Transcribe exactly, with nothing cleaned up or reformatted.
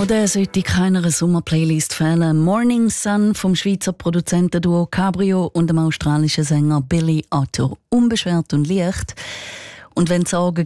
Auch der sollte keiner Sommerplaylist fehlen. Morning Sun vom Schweizer Produzentenduo Cabrio und dem australischen Sänger Billy Otto. Unbeschwert und leicht. Und wenn Sorgen